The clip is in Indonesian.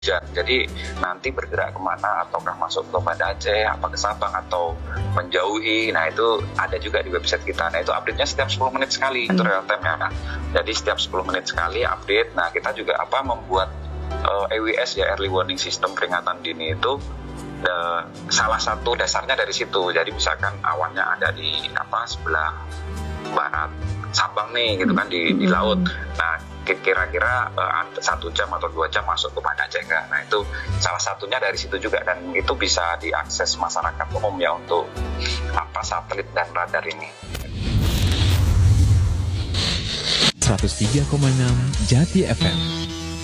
hujan. Jadi nanti bergerak kemana, ataukah masuk ke Banda Aceh, apa ke Sabang, atau menjauhi. Nah itu ada juga di website kita. Nah itu update-nya setiap 10 menit sekali, itu real time ya. Jadi setiap 10 menit sekali update. Nah kita juga membuat EWS ya, Early Warning System, peringatan dini itu salah satu dasarnya dari situ. Jadi misalkan awannya ada di sebelah barat Sabang nih gitu kan, di laut. Nah kira-kira 1 jam atau 2 jam masuk ke Banda Aceh. Nah itu salah satunya dari situ juga, dan itu bisa diakses masyarakat umum ya untuk satelit dan radar ini. 103,6 Jati FM.